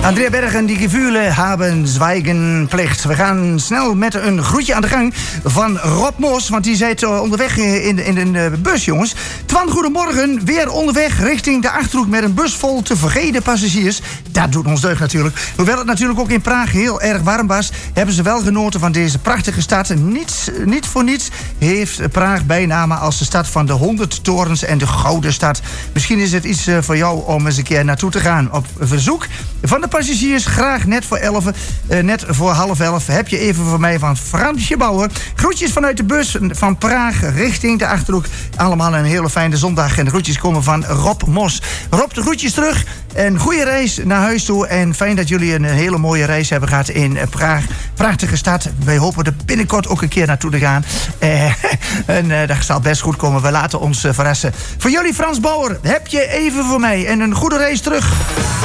Andrea Bergen, die Gefühle haben Zwijgenplicht. We gaan snel met een groetje aan de gang van Rob Mos, want die zit onderweg in een bus, jongens. Twan, goedemorgen. Weer onderweg richting de Achterhoek met een bus vol tevreden passagiers. Dat doet ons deugd natuurlijk. Hoewel het natuurlijk ook in Praag heel erg warm was, hebben ze wel genoten van deze prachtige stad. Niet voor niets heeft Praag bijnamen als de stad van de 100 torens en de Gouden Stad. Misschien is het iets voor jou om eens een keer naartoe te gaan. Op verzoek van de passagiers, graag net voor half 11, heb je even voor mij van Fransje Bouwer. Groetjes vanuit de bus van Praag richting de Achterhoek. Allemaal een hele fijne zondag. En de groetjes komen van Rob Mos. Rob, de groetjes terug. Een goede reis naar huis toe. En fijn dat jullie een hele mooie reis hebben gehad in Praag. Prachtige stad. Wij hopen er binnenkort ook een keer naartoe te gaan. En dat zal best goed komen. We laten ons verrassen. Voor jullie, Frans Bauer, heb je even voor mij. En een goede reis terug.